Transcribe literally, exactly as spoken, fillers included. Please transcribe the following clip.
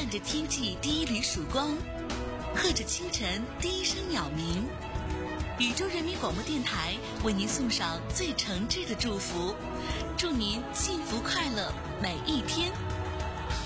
看着天际第一缕曙光，和着清晨第一声鸟鸣。宇宙人民广播电台为您送上最诚挚的祝福，祝您幸福快乐每一天。